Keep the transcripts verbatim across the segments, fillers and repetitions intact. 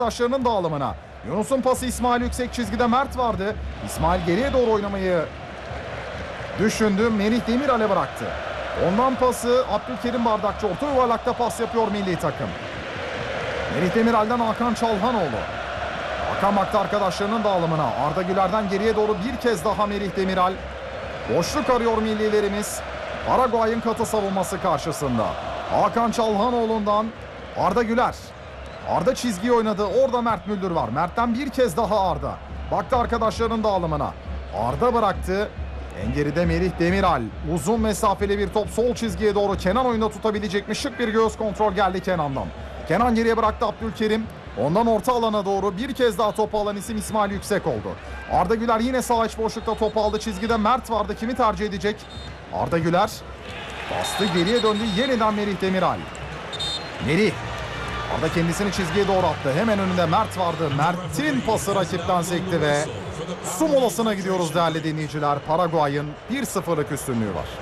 Taşlarının dağılımına. Yunus'un pası İsmail yüksek çizgide, Mert vardı. İsmail geriye doğru oynamayı düşündü. Merih Demiral'e bıraktı. Ondan pası Abdülkerim Bardakçı. Orta yuvarlakta pas yapıyor milli takım. Merih Demiral'den Hakan Çalhanoğlu. Hakan baktı arkadaşlarının dağılımına. Arda Güler'den geriye doğru bir kez daha Merih Demiral. Boşluk arıyor millilerimiz. Paraguay'ın katı savunması karşısında. Hakan Çalhanoğlu'ndan Arda Güler. Arda çizgiyi oynadı. Orada Mert Müldür var. Mert'ten bir kez daha Arda. Baktı arkadaşlarının dağılımına. Arda bıraktı. En geride Merih Demiral. Uzun mesafeli bir top sol çizgiye doğru. Kenan oyunda tutabilecek mi? Şık bir göğüs kontrol geldi Kenan'dan. Kenan geriye bıraktı Abdülkerim. Ondan orta alana doğru bir kez daha topu alan isim İsmail Yüksek oldu. Arda Güler yine sağ iç boşlukta topu aldı. Çizgide Mert vardı. Kimi tercih edecek? Arda Güler bastı, geriye döndü. Yeniden Merih Demiral. Merih. Arda kendisini çizgiye doğru attı. Hemen önünde Mert vardı. Mert'in pası rakipten sekti ve su molasına gidiyoruz değerli dinleyiciler. Paraguay'ın bir sıfırlık üstünlüğü var.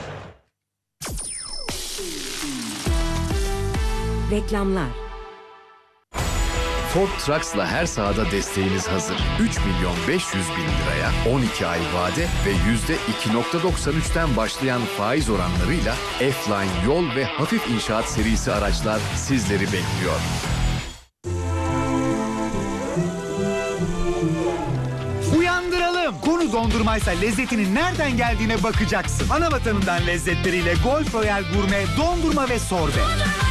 Reklamlar. Ford Trucks'la her sahada desteğiniz hazır. üç milyon beş yüz bin liraya on iki ay vade ve yüzde iki virgül doksan üçten başlayan faiz oranlarıyla F-Line yol ve hafif inşaat serisi araçlar sizleri bekliyor. Uyandıralım. Konu dondurmaysa lezzetinin nereden geldiğine bakacaksın. Ana vatanından lezzetleriyle Golf Royal Gurme dondurma ve sorbe.